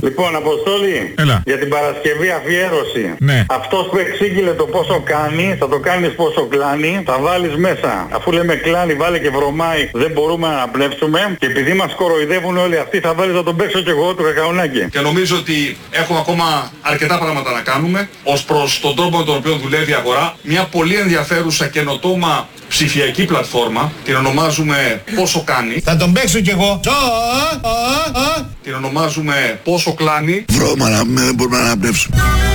Λοιπόν, Αποστόλη, Έλα. για την Παρασκευή αφιέρωση. Ναι. Αυτός που εξήγηλε το πόσο κάνει, θα το κάνεις πόσο κλάνει, θα βάλεις μέσα. Αφού λέμε κλάνει, βάλε και βρωμάει, δεν μπορούμε να αναπνεύσουμε. Και επειδή μας κοροϊδεύουν όλοι αυτοί, θα βάλεις να τον παίξω κι εγώ, το Κακαουνάκι. Και νομίζω ότι έχουμε ακόμα αρκετά πράγματα να κάνουμε ως προς τον τρόπο με τον οποίο δουλεύει η αγορά. Μια πολύ ενδιαφέρουσα καινοτόμα ψηφιακή πλατφόρμα, την ονομάζουμε Πόσο Κάνει. Θα τον παίξω κι εγώ. Την ονομάζουμε Πόσο Κλάνει. Βρώμα να δεν μπορούμε να αναπνεύσουμε.